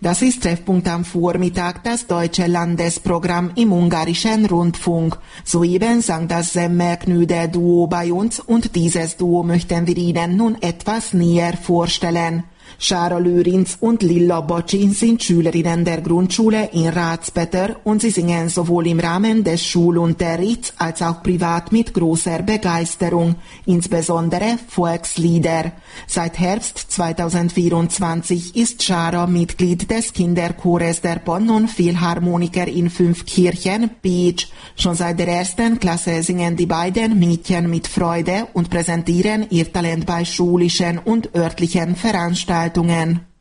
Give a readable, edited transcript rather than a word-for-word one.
Das ist Treffpunkt am Vormittag, das deutsche Landesprogramm im ungarischen Rundfunk. Soeben sang das Semmelknüde Duo bei uns und dieses Duo möchten wir Ihnen nun etwas näher vorstellen. Sára Lőrinc und Lilla Bocsi sind Schülerinnen der Grundschule in Ratspeter und sie singen sowohl im Rahmen des Schulunterrichts als auch privat mit großer Begeisterung, insbesondere Volkslieder. Seit Herbst 2024 ist Sára Mitglied des Kinderchores der Pannon Philharmoniker in Fünfkirchen, Pécs. Schon seit der ersten Klasse singen die beiden Mädchen mit Freude und präsentieren ihr Talent bei schulischen und örtlichen Veranstaltungen.